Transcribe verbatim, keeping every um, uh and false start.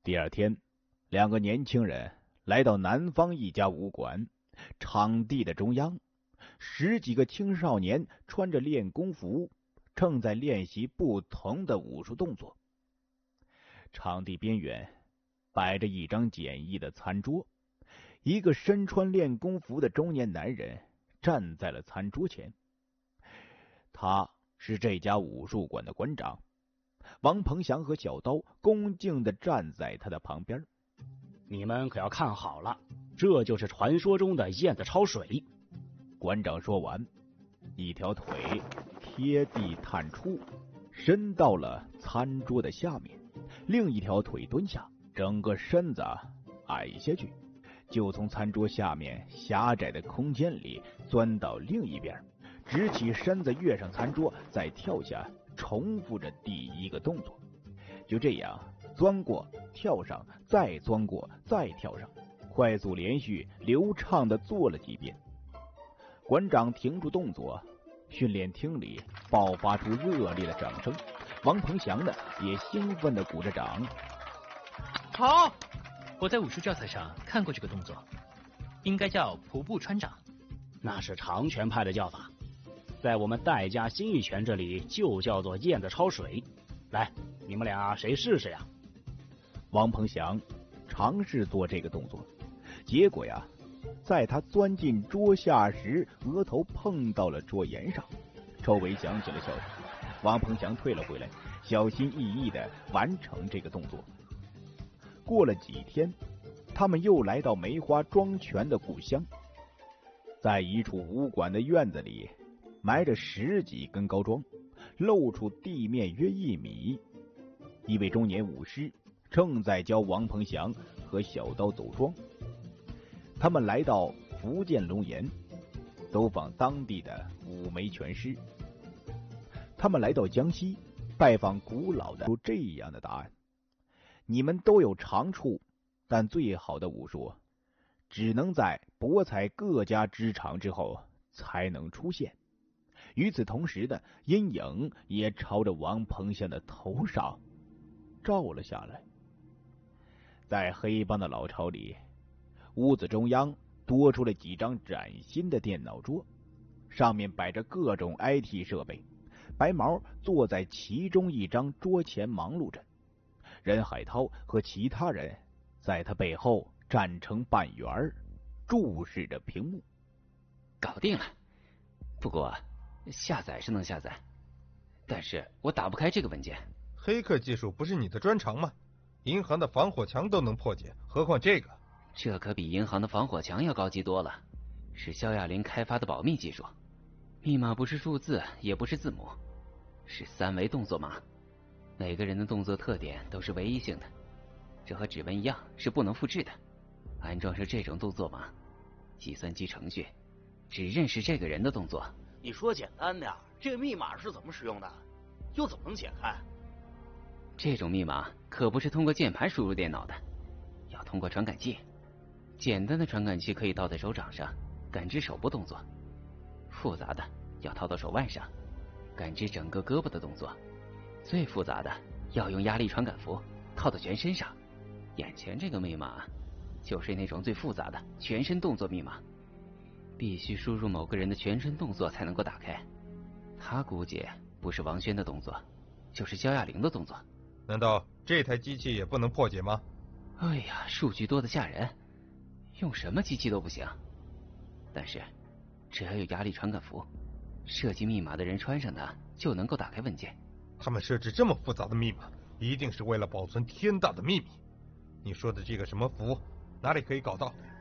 第二天，两个年轻人来到南方一家武馆，场地的中央，十几个青少年穿着练功服，正在练习不同的武术动作。场地边缘摆着一张简易的餐桌，一个身穿练功服的中年男人站在了餐桌前。他是这家武术馆的馆长。王鹏翔和小刀恭敬地站在他的旁边。 你们可要看好了，这就是传说中的燕子焯水。 馆长说完，一条腿贴地探出，伸到了餐桌的下面，另一条腿蹲下，整个身子矮下去，就从餐桌下面狭窄的空间里钻到另一边，直起身子跃上餐桌，再跳下，重复着第一个动作。就这样钻过跳上，再钻过再跳上，快速连续流畅地做了几遍。馆长停住动作，训练厅里爆发出热烈的掌声。王鹏翔呢也兴奋地鼓着掌。 好，我在武术教材上看过这个动作，应该叫仆步穿掌。 那是长拳派的叫法，在我们戴家新义拳这里就叫做燕子焯水。来，你们俩谁试试呀？ 王鹏翔尝试做这个动作，结果呀，在他钻进桌下时，额头碰到了桌沿上，周围响起了笑声。王鹏翔退了回来，小心翼翼地完成这个动作。过了几天，他们又来到梅花庄拳的故乡，在一处武馆的院子里，埋着十几根高桩，露出地面约一米。一位中年武师正在教王鹏翔和小刀走桩。他们来到福建龙岩，走访当地的武梅拳师。他们来到江西，拜访古老的，有这样的答案：你们都有长处，但最好的武术只能在博采各家之长之后才能出现。与此同时的阴影也朝着王鹏翔的头上照了下来。在黑帮的老巢里，屋子中央多出了几张崭新的电脑桌，上面摆着各种 I T 设备。白毛坐在其中一张桌前忙碌着，任海涛和其他人在他背后站成半圆，注视着屏幕。 搞定了，不过下载是能下载，但是我打不开这个文件。 黑客技术不是你的专长吗？银行的防火墙都能破解，何况这个？ 这可比银行的防火墙要高级多了，是肖亚林开发的保密技术。密码不是数字，也不是字母，是三维动作码。每个人的动作特点都是唯一性的，这和指纹一样，是不能复制的。安装上这种动作码，计算机程序只认识这个人的动作。 你说简单点，这个密码是怎么使用的？又怎么能解开？ 这种密码可不是通过键盘输入电脑的，要通过传感器。简单的传感器可以套在手掌上，感知手部动作；复杂的要套到手腕上，感知整个胳膊的动作；最复杂的要用压力传感符套到全身上。眼前这个密码就是那种最复杂的全身动作密码，必须输入某个人的全身动作才能够打开。他估计不是王轩的动作，就是肖亚玲的动作。 难道这台机器也不能破解吗？ 哎呀，数据多得吓人，用什么机器都不行。但是只要有压力传感符，设计密码的人穿上它就能够打开文件。 他们设置这么复杂的密码，一定是为了保存天大的秘密。你说的这个什么符，哪里可以搞到？